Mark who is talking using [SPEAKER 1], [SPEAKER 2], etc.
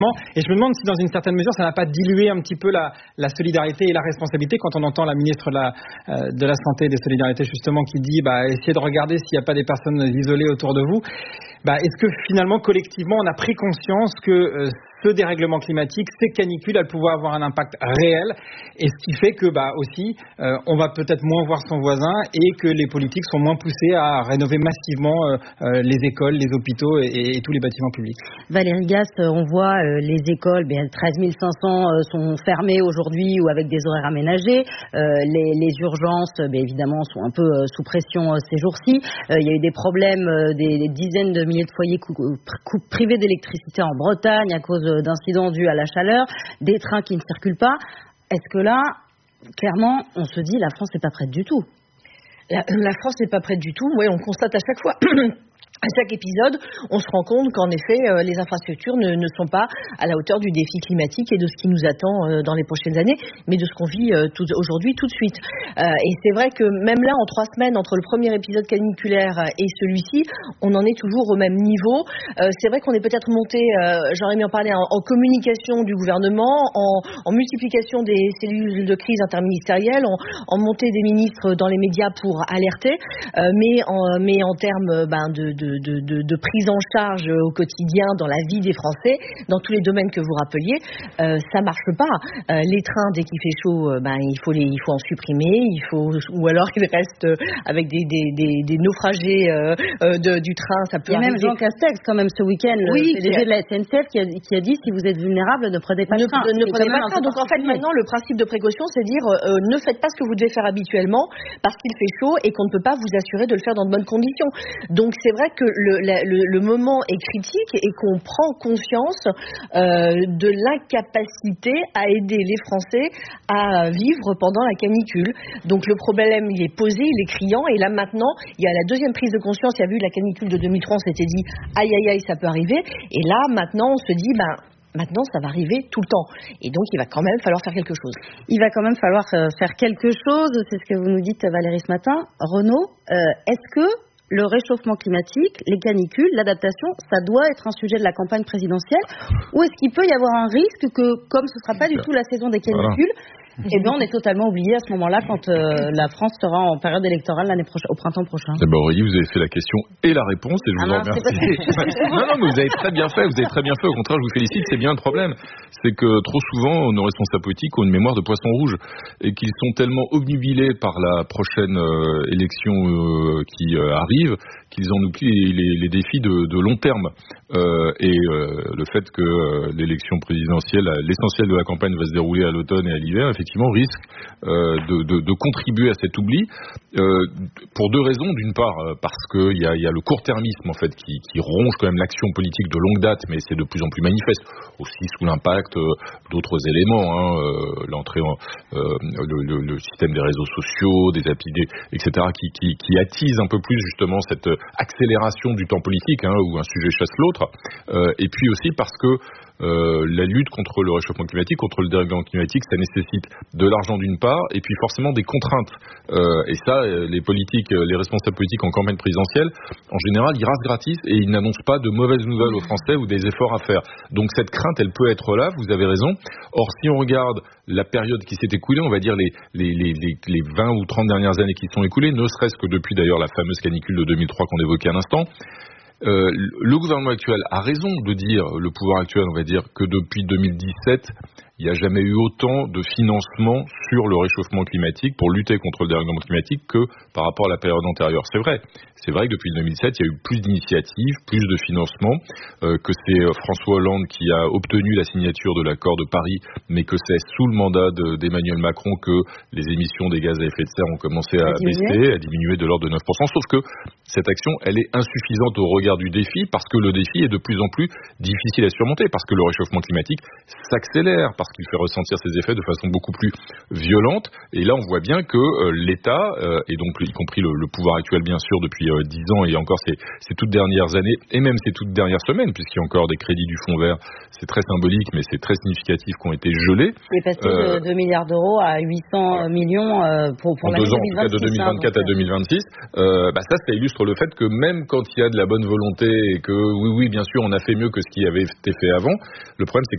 [SPEAKER 1] Et je me demande si dans une certaine mesure ça n'a pas dilué un petit peu la solidarité et la responsabilité quand on entend la ministre de la Santé et des Solidarités justement qui dit essayez de regarder s'il n'y a pas des personnes isolées autour de vous. Est-ce que finalement collectivement on a pris conscience que ce dérèglement climatique, ces canicules, elles pouvaient avoir un impact réel, et ce qui fait que aussi on va peut-être moins voir son voisin et que les politiques sont moins poussés à rénover massivement les écoles, les hôpitaux et tous les bâtiments publics.
[SPEAKER 2] Valérie Gast, on voit les écoles, 13 500 sont fermées aujourd'hui ou avec des horaires aménagés. Les urgences, évidemment, sont un peu sous pression ces jours-ci. Il y a eu des problèmes, des dizaines de milliers de foyers privés d'électricité en Bretagne à cause d'incidents dus à la chaleur, des trains qui ne circulent pas. Est-ce que là, clairement, on se dit la France n'est pas prête du tout?
[SPEAKER 3] La France n'est pas prête du tout. Oui, on constate à chaque fois. À chaque épisode, on se rend compte qu'en effet, les infrastructures ne sont pas à la hauteur du défi climatique et de ce qui nous attend dans les prochaines années, mais de ce qu'on vit aujourd'hui tout de suite. Et c'est vrai que même là, en 3 semaines, entre le premier épisode caniculaire et celui-ci, on en est toujours au même niveau. C'est vrai qu'on est peut-être monté, j'aurais aimé en parler, en communication du gouvernement, en multiplication des cellules de crise interministérielles, en montée des ministres dans les médias pour alerter, mais en termes de prise en charge au quotidien dans la vie des Français, dans tous les domaines que vous rappeliez, ça marche pas. Les trains, dès qu'il fait chaud, il faut en supprimer, ou alors ils restent avec des naufragés du train, ça peut arriver.
[SPEAKER 2] Même Jean Castex, quand même, ce week-end, le PDG de la SNCF qui a dit si vous êtes vulnérable, ne prenez pas le train.
[SPEAKER 3] Ne prenez pas le train. Donc en fait, maintenant, le principe de précaution, c'est dire ne faites pas ce que vous devez faire habituellement parce qu'il fait chaud et qu'on ne peut pas vous assurer de le faire dans de bonnes conditions. Donc c'est vrai que le moment est critique et qu'on prend conscience de l'incapacité à aider les Français à vivre pendant la canicule. Donc le problème, il est posé, il est criant, et là maintenant, il y a la deuxième prise de conscience. Il y a eu la canicule de 2003, on s'était dit aïe aïe aïe, ça peut arriver, et là maintenant on se dit maintenant, ça va arriver tout le temps. Et donc, il va quand même falloir faire quelque chose.
[SPEAKER 2] Il va quand même falloir faire quelque chose. C'est ce que vous nous dites, Valérie, ce matin. Renaud, est-ce que le réchauffement climatique, les canicules, l'adaptation, ça doit être un sujet de la campagne présidentielle? Ou est-ce qu'il peut y avoir un risque que, comme ce ne sera pas du tout la saison des canicules, on est totalement oublié à ce moment-là quand la France sera en période électorale au printemps prochain?
[SPEAKER 4] Aurélie, vous avez fait la question et la réponse, et je vous en remercie. Non, mais vous avez très bien fait. Au contraire, je vous félicite. C'est bien le problème. C'est que trop souvent, nos responsables politiques ont une mémoire de poisson rouge et qu'ils sont tellement obnubilés par la prochaine élection qui arrive qu'ils en oublient les défis de long terme. Et le fait que l'élection présidentielle, l'essentiel de la campagne va se dérouler à l'automne et à l'hiver, effectivement, risque de contribuer à cet oubli pour 2 raisons. D'une part, parce qu'il y a le court-termisme en fait qui ronge quand même l'action politique de longue date, mais c'est de plus en plus manifeste, aussi sous l'impact d'autres éléments, l'entrée le système des réseaux sociaux, des applis, etc., qui attise un peu plus justement cette accélération du temps politique, où un sujet chasse l'autre, et puis aussi parce que la lutte contre le réchauffement climatique, contre le dérèglement climatique, ça nécessite de l'argent d'une part, et puis forcément des contraintes. Et ça, les responsables politiques en campagne présidentielle, en général, ils rasent gratis et ils n'annoncent pas de mauvaises nouvelles aux Français ou des efforts à faire. Donc cette crainte, elle peut être là, vous avez raison. Or, si on regarde la période qui s'est écoulée, on va dire les 20 ou 30 dernières années qui sont écoulées, ne serait-ce que depuis d'ailleurs la fameuse canicule de 2003 qu'on évoquait à l'instant, le gouvernement actuel a raison de dire, le pouvoir actuel, on va dire, que depuis 2017, il n'y a jamais eu autant de financement sur le réchauffement climatique pour lutter contre le dérèglement climatique que par rapport à la période antérieure. C'est vrai que depuis 2007, il y a eu plus d'initiatives, plus de financement, que c'est François Hollande qui a obtenu la signature de l'accord de Paris, mais que c'est sous le mandat d'Emmanuel Macron que les émissions des gaz à effet de serre ont commencé à baisser, à diminuer de l'ordre de 9%. Sauf que cette action, elle est insuffisante au regard du défi, parce que le défi est de plus en plus difficile à surmonter, parce que le réchauffement climatique s'accélère, parce qu'il fait ressentir ses effets de façon beaucoup plus violente. Et là, on voit bien que l'État, et donc y compris le pouvoir actuel, bien sûr, depuis 10 ans et encore ces toutes dernières années, et même ces toutes dernières semaines, puisqu'il y a encore des crédits du Fonds vert, c'est très symbolique, mais c'est très significatif, qui ont été gelés.
[SPEAKER 2] Il est passé de 2 milliards d'euros à 800 millions pour l'année 2026. En 2 ans, en tout cas,
[SPEAKER 4] de 2024 à 2026. Ça illustre le fait que même quand il y a de la bonne volonté et que, oui, bien sûr, on a fait mieux que ce qui avait été fait avant, le problème, c'est